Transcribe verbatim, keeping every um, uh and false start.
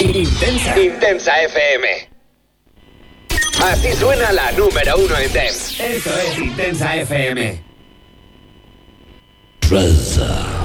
Intensa. Intensa F M. Así suena la número uno en dance. Esto es Intensa F M. Treza.